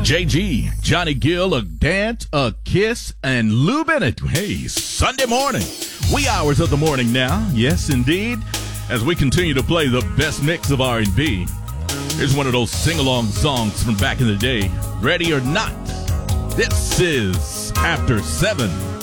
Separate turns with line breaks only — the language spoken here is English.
JG, Johnny Gill, a dance, a kiss, and Lou Bennett. Hey, Sunday morning. Wee hours of the morning now. Yes, indeed. As we continue to play the best mix of R&B. Here's one of those sing-along songs from back in the day. Ready or not, this is After 7.